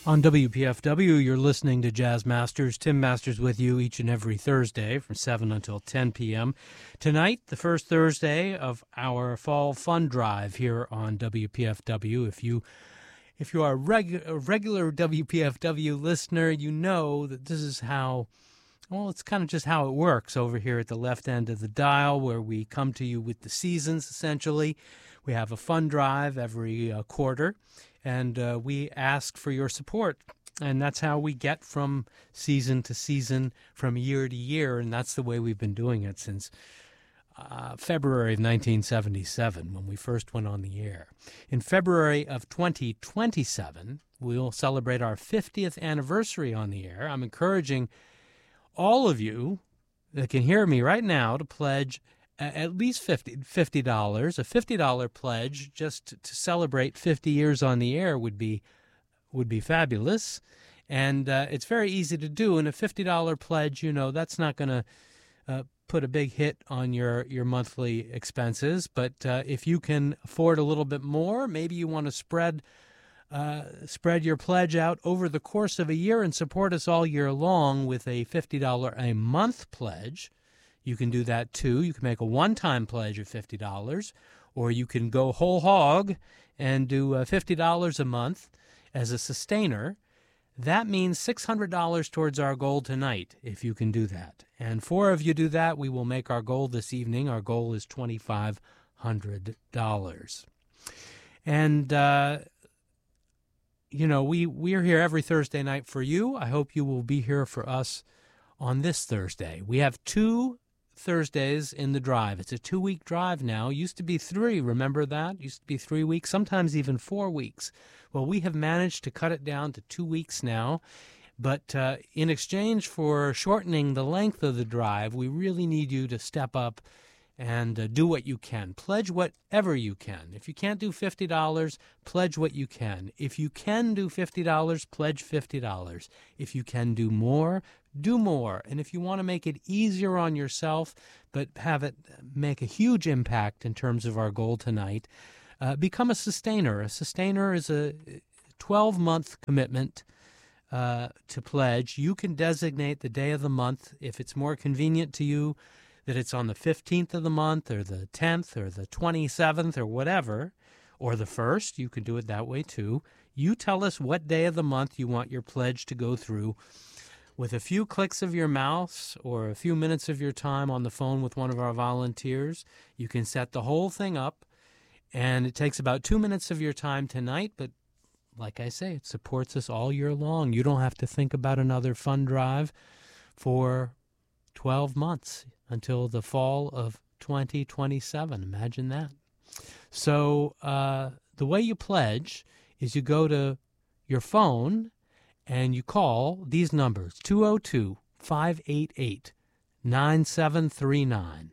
On WPFW, you're listening to Jazz Masters. Tim Masters with you each and every Thursday from 7 until 10 p.m. Tonight, the first Thursday of our Fall Fun Drive here on WPFW. If you are a regular WPFW listener, you know that this is how, well, it's kind of just how it works over here at the left end of the dial, where we come to you with the seasons, essentially. We have a fun drive every quarter, and we ask for your support. And that's how we get from season to season, from year to year, and that's the way we've been doing it since February of 1977, when we first went on the air. In February of 2027, we'll celebrate our 50th anniversary on the air. I'm encouraging all of you that can hear me right now to pledge at least $50. A $50 pledge just to celebrate 50 years on the air would be fabulous. And it's very easy to do. And a $50 pledge, you know, that's not going to put a big hit on your monthly expenses. But if you can afford a little bit more, maybe you want to spread your pledge out over the course of a year and support us all year long with a $50 a month pledge. You can do that too. You can make a one-time pledge of $50, or you can go whole hog and do $50 a month as a sustainer. That means $600 towards our goal tonight, if you can do that. And 4 of you do that, we will make our goal this evening. Our goal is $2,500. And you know, we are here every Thursday night for you. I hope you will be here for us on this Thursday. We have 2 Thursdays in the drive. It's a 2-week drive now. Used to be 3, remember that? Used to be 3 weeks, sometimes even 4 weeks. Well, we have managed to cut it down to 2 weeks now. But in exchange for shortening the length of the drive, we really need you to step up and do what you can. Pledge whatever you can. If you can't do $50, pledge what you can. If you can do $50, pledge $50. If you can do more, do more. And if you want to make it easier on yourself, but have it make a huge impact in terms of our goal tonight, become a sustainer. A sustainer is a 12-month commitment to pledge. You can designate the day of the month if it's more convenient to you, that it's on the 15th of the month or the 10th or the 27th or whatever, or the 1st. You can do it that way too. You tell us what day of the month you want your pledge to go through. With a few clicks of your mouse or a few minutes of your time on the phone with one of our volunteers, you can set the whole thing up, and it takes about 2 minutes of your time tonight, but like I say, it supports us all year long. You don't have to think about another fun drive for 12 months until the fall of 2027. Imagine that. So the way you pledge is you go to your phone and you call these numbers, 202-588-9739,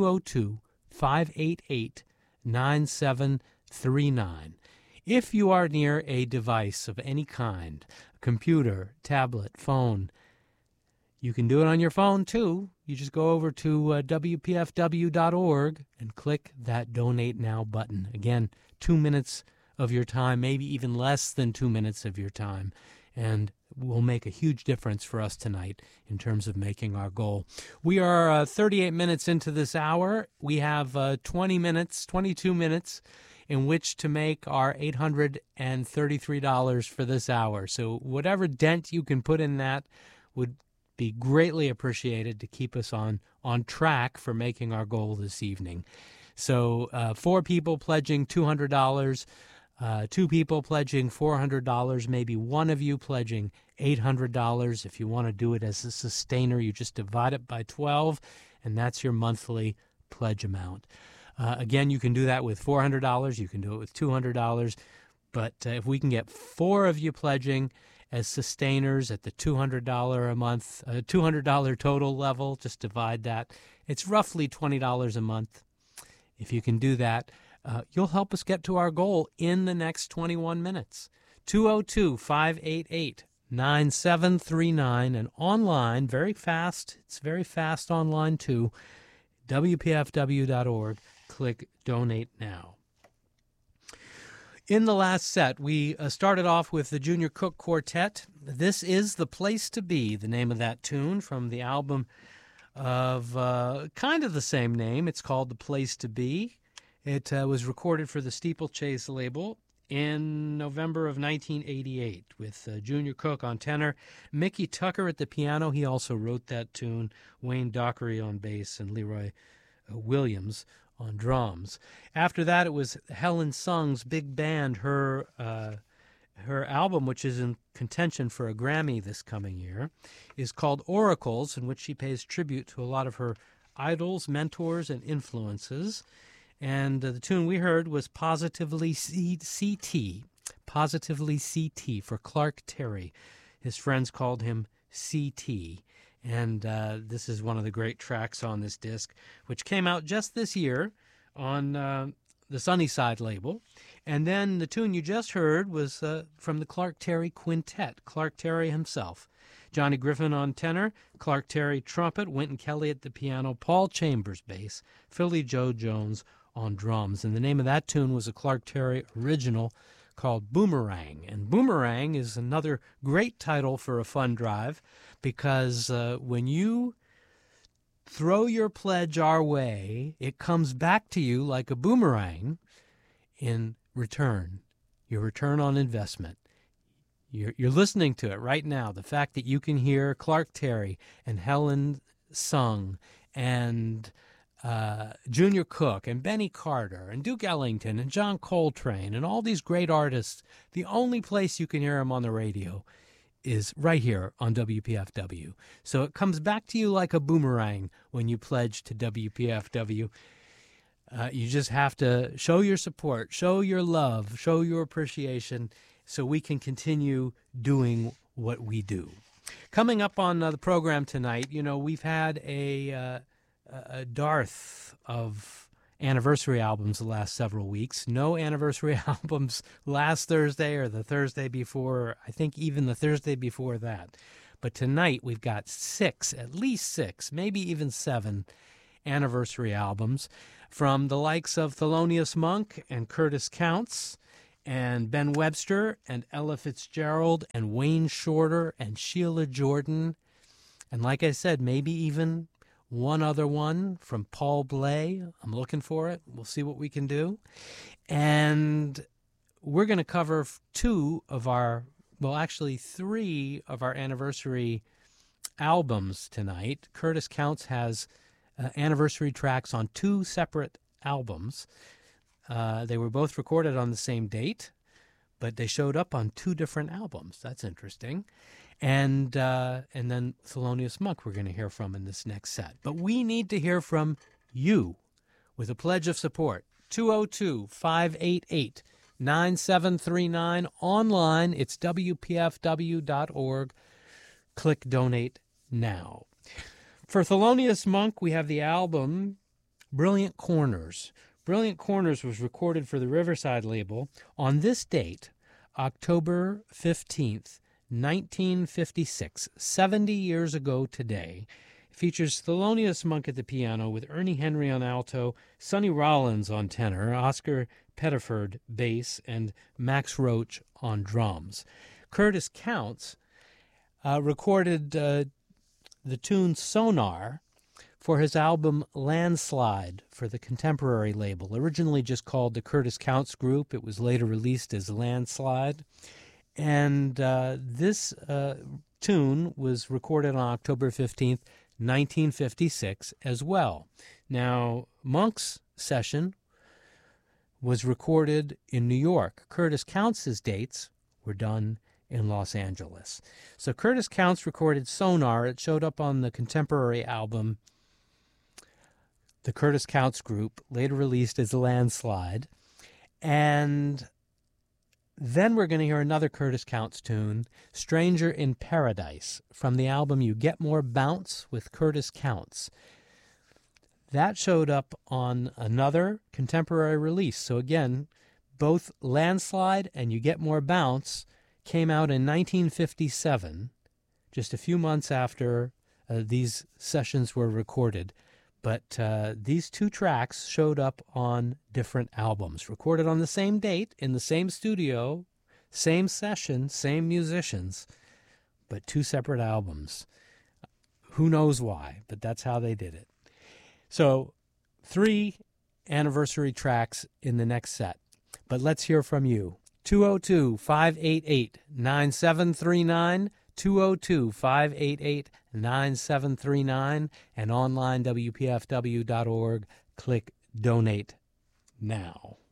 202-588-9739. If you are near a device of any kind, a computer, tablet, phone, you can do it on your phone too. You just go over to WPFW.org and click that Donate Now button. Again, 2 minutes of your time, maybe even less than 2 minutes of your time, and will make a huge difference for us tonight in terms of making our goal. We are 38 minutes into this hour. We have 22 minutes in which to make our $833 for this hour. So whatever dent you can put in that would be greatly appreciated to keep us on track for making our goal this evening. So 4 people pledging $200, 2 people pledging $400, maybe one of you pledging $800. If you want to do it as a sustainer, you just divide it by 12, and that's your monthly pledge amount. Again, you can do that with $400. You can do it with $200. But if we can get 4 of you pledging as sustainers at the $200 a month, $200 total level, just divide that. It's roughly $20 a month. If you can do that, you'll help us get to our goal in the next 21 minutes. 202-588-9739 and online, very fast. It's very fast online too. WPFW.org. Click Donate Now. In the last set, we started off with the Junior Cook Quartet. This is The Place to Be, the name of that tune from the album of kind of the same name. It's called The Place to Be. It was recorded for the Steeplechase label in November of 1988 with Junior Cook on tenor, Mickey Tucker at the piano. He also wrote that tune, Wayne Dockery on bass, and Leroy Williams on drums. After that, it was Helen Sung's big band. Her album, which is in contention for a Grammy this coming year, is called Oracles, in which she pays tribute to a lot of her idols, mentors, and influences. And the tune we heard was Positively CT, Positively CT for Clark Terry. His friends called him CT. And this is one of the great tracks on this disc, which came out just this year on the Sunnyside label. And then the tune you just heard was from the Clark Terry Quintet, Clark Terry himself. Johnny Griffin on tenor, Clark Terry trumpet, Wynton Kelly at the piano, Paul Chambers bass, Philly Joe Jones on drums. And the name of that tune was a Clark Terry original called Boomerang. And Boomerang is another great title for a fun drive, because when you throw your pledge our way, it comes back to you like a boomerang in return, your return on investment. You're listening to it right now. The fact that you can hear Clark Terry and Helen Sung and Junior Cook and Benny Carter and Duke Ellington and John Coltrane and all these great artists, the only place you can hear them on the radio is right here on WPFW. So it comes back to you like a boomerang when you pledge to WPFW. You just have to show your support, show your love, show your appreciation, so we can continue doing what we do. Coming up on the program tonight, we've had a dearth of anniversary albums the last several weeks. No anniversary albums last Thursday or the Thursday before, I think even the Thursday before that. But tonight we've got at least six, maybe even 7 anniversary albums from the likes of Thelonious Monk and Curtis Counts and Ben Webster and Ella Fitzgerald and Wayne Shorter and Sheila Jordan. And like I said, maybe even one other one from Paul Bley. I'm looking for it. We'll see what we can do. And we're going to cover 3 of our anniversary albums tonight. Curtis Counts has anniversary tracks on 2 separate albums. They were both recorded on the same date, but they showed up on 2 different albums. That's interesting. And then Thelonious Monk we're going to hear from in this next set. But we need to hear from you with a pledge of support. 202-588-9739. Online, it's WPFW.org. Click Donate Now. For Thelonious Monk, we have the album Brilliant Corners. Brilliant Corners was recorded for the Riverside label on this date, October 15th, 1956, 70 years ago today. It features Thelonious Monk at the piano with Ernie Henry on alto, Sonny Rollins on tenor, Oscar Pettiford bass, and Max Roach on drums. Curtis Counts recorded the tune Sonar for his album Landslide for the Contemporary label, originally just called the Curtis Counts Group. It was later released as Landslide. And this tune was recorded on October 15th, 1956 as well. Now, Monk's session was recorded in New York. Curtis Counts' dates were done in Los Angeles. So Curtis Counts recorded Sonar. It showed up on the Contemporary album, the Curtis Counts Group, later released as Landslide. And then we're going to hear another Curtis Counts tune, Stranger in Paradise, from the album You Get More Bounce with Curtis Counts. That showed up on another contemporary release. So again, both Landslide and You Get More Bounce came out in 1957, just a few months after these sessions were recorded. But these two tracks showed up on different albums, recorded on the same date, in the same studio, same session, same musicians, but two separate albums. Who knows why, but that's how they did it. So 3 anniversary tracks in the next set. But let's hear from you. 202-588-9739, 202-588-9739, and online WPFW.org. Click Donate now.